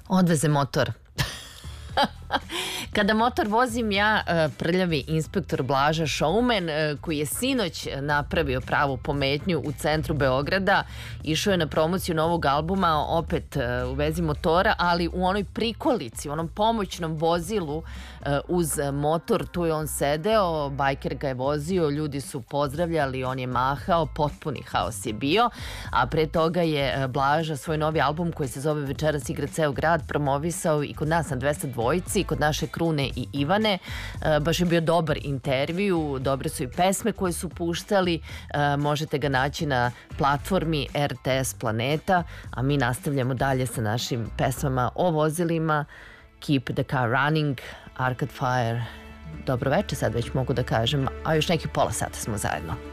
Odveze motor. Kada motor vozim ja, prljavi inspektor Blaža Showman, koji je sinoć napravio pravu pometnju u centru Beograda, išao je na promociju novog albuma, opet u vezi motora, ali u onoj prikolici, u onom pomoćnom vozilu uz motor, tu je on sedeo, bajker ga je vozio, ljudi su pozdravljali, on je mahao, potpuni haos je bio, a pre toga je Blaža svoj novi album koji se zove Večeras igra ceo grad promovisao i kod nas na 202, i kod naše Krune i Ivane. Baš je bio dobar intervju, dobre su i pesme koje su puštali, možete ga naći na platformi RTS Planeta, a mi nastavljamo dalje sa našim pesmama o vozilima. Keep the car running, Arcade Fire. Dobro večer, sad već mogu da kažem, a još neki pola sata smo zajedno.